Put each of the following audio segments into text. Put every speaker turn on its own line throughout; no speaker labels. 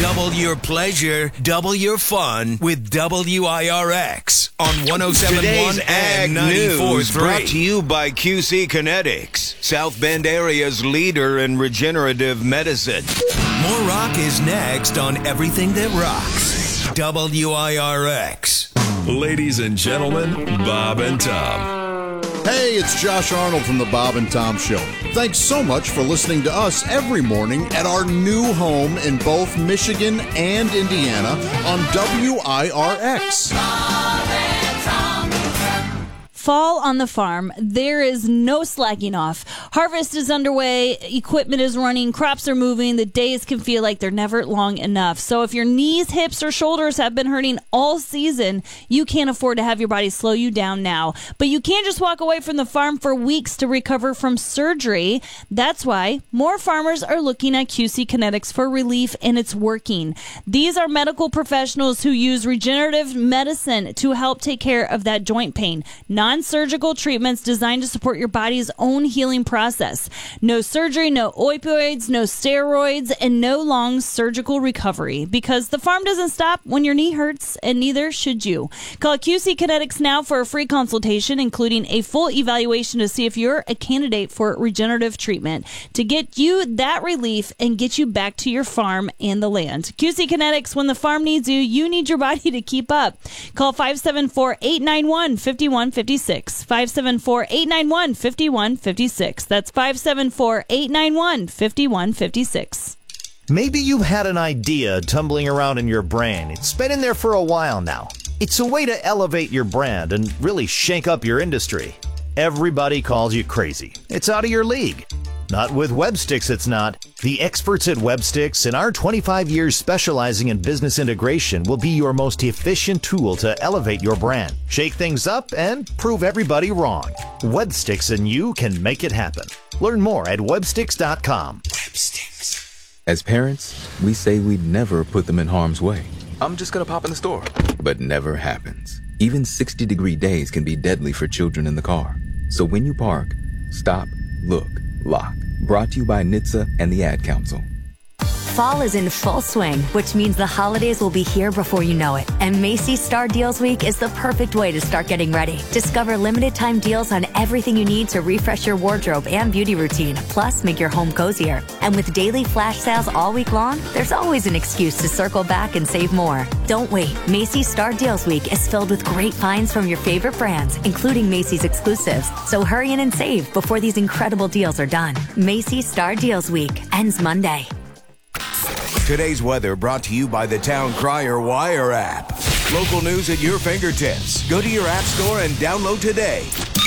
Double your pleasure, double your fun with WIRX on 107.1
Today's
and
Ag News
94.3.
brought to you by QC Kinetics, South Bend area's leader in regenerative medicine.
More rock is next on Everything That Rocks. WIRX.
Ladies and gentlemen, Bob and Tom.
Hey, it's Josh Arnold from the Bob and Tom Show. Thanks so much for listening to us every morning at our new home in both Michigan and Indiana on WIRX.
Fall on the farm. There is no slacking off. Harvest is underway. Equipment is running. Crops are moving. The days can feel like they're never long enough. So if your knees, hips, or shoulders have been hurting all season, you can't afford to have your body slow you down now. But you can't just walk away from the farm for weeks to recover from surgery. That's why more farmers are looking at QC Kinetics for relief, and it's working. These are medical professionals who use regenerative medicine to help take care of that joint pain. Non-surgical treatments designed to support your body's own healing process. No surgery, no opioids, no steroids, and no long surgical recovery. Because the farm doesn't stop when your knee hurts, and neither should you. Call QC Kinetics now for a free consultation, including a full evaluation to see if you're a candidate for regenerative treatment to get you that relief and get you back to your farm and the land. QC Kinetics, when the farm needs you, you need your body to keep up. Call 574-891-5156. 574-891-5156. That's 574-891-5156.
Maybe you've had an idea tumbling around in your brain. It's been in there for a while now. It's a way to elevate your brand and really shake up your industry. Everybody calls you crazy. It's out of your league. Not with Websticks, it's not. The experts at Websticks and our 25 years specializing in business integration will be your most efficient tool to elevate your brand, shake things up, and prove everybody wrong. Websticks and you can make it happen. Learn more at websticks.com.
Websticks.
As parents, we say we'd never put them in harm's way. I'm just gonna pop in the store. But never happens. Even 60-degree days can be deadly for children in the car. So when you park, stop, look, lock. Brought to you by NHTSA and the Ad Council.
Fall is in full swing, which means the holidays will be here before you know it. And Macy's Star Deals Week is the perfect way to start getting ready. Discover limited time deals on everything you need to refresh your wardrobe and beauty routine, plus make your home cozier. And with daily flash sales all week long, there's always an excuse to circle back and save more. Don't wait. Macy's Star Deals Week is filled with great finds from your favorite brands, including Macy's exclusives. So hurry in and save before these incredible deals are done. Macy's Star Deals Week ends Monday.
Today's weather brought to you by the Town Crier Wire app. Local news at your fingertips. Go to your app store and download today.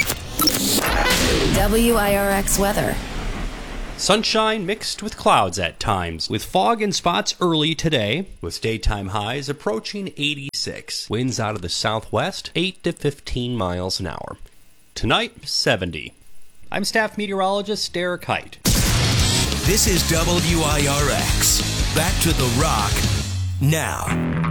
WIRX weather.
Sunshine mixed with clouds at times, with fog in spots early today, with daytime highs approaching 86. Winds out of the southwest, 8 to 15 miles an hour. Tonight, 70. I'm staff meteorologist Derek Height.
This is WIRX. Back to the rock now.